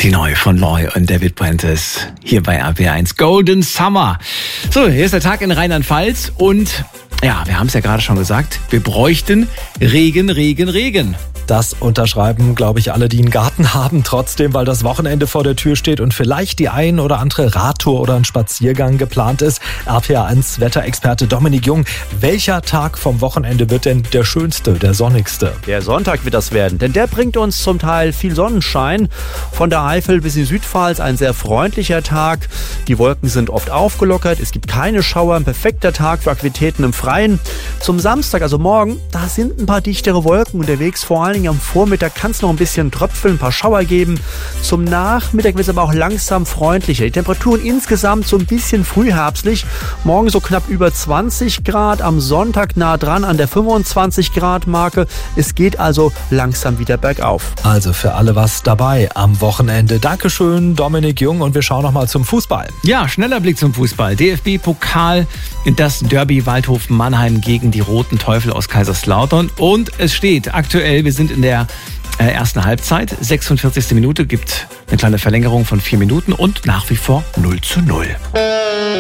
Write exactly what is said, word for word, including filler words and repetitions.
Die neue von Loy und David Prentice hier bei R B eins Golden Summer. So, hier ist der Tag in Rheinland-Pfalz und ja, wir haben es ja gerade schon gesagt, wir bräuchten Regen, Regen, Regen. Das unterschreiben, glaube ich, alle, die einen Garten haben. Trotzdem, weil das Wochenende vor der Tür steht und vielleicht die ein oder andere Radtour oder ein Spaziergang geplant ist. R P A eins Wetterexperte Dominik Jung, welcher Tag vom Wochenende wird denn der schönste, der sonnigste? Der Sonntag wird das werden, denn der bringt uns zum Teil viel Sonnenschein. Von der Eifel bis in die Südpfalz ein sehr freundlicher Tag. Die Wolken sind oft aufgelockert, es gibt keine Schauer, ein perfekter Tag für Aktivitäten im Freien. Zum Samstag, also morgen, da sind ein paar dichtere Wolken unterwegs, vor allem am Vormittag kann es noch ein bisschen tröpfeln, ein paar Schauer geben. Zum Nachmittag wird es aber auch langsam freundlicher. Die Temperaturen insgesamt so ein bisschen frühherbstlich. Morgen so knapp über zwanzig Grad, am Sonntag nah dran an der fünfundzwanzig Grad Marke. Es geht also langsam wieder bergauf. Also für alle was dabei am Wochenende. Dankeschön, Dominik Jung, und wir schauen noch mal zum Fußball. Ja, schneller Blick zum Fußball. D F B-Pokal, das Derby Waldhofen-Mannheim gegen die Roten Teufel aus Kaiserslautern. Und es steht aktuell, wir sind in der äh, ersten Halbzeit, sechsundvierzigste Minute, gibt eine kleine Verlängerung von vier Minuten und nach wie vor null zu null.